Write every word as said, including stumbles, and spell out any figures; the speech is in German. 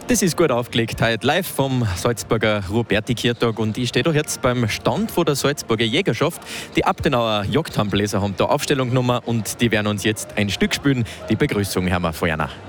Das ist gut aufgelegt, heute live vom Salzburger Roberti-Kirtag und ich stehe da jetzt beim Stand von der Salzburger Jägerschaft. Die Abtenauer Jagdhandbläser haben da Aufstellung genommen und die werden uns jetzt ein Stück spielen. Die Begrüßung haben wir vorher noch.